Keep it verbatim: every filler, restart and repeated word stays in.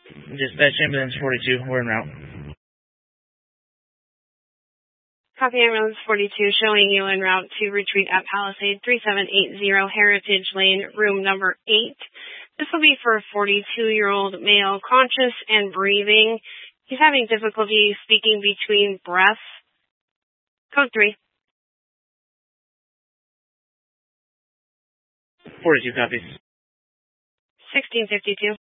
Dispatch ambulance forty-two, we're en route. Copy ambulance forty-two, showing you en route to retreat at Palisade three seven eight zero Heritage Lane, room number eight. This will be for a forty-two-year-old male, conscious and breathing. He's having difficulty speaking between breaths. Code three. forty-two copies. sixteen fifty-two.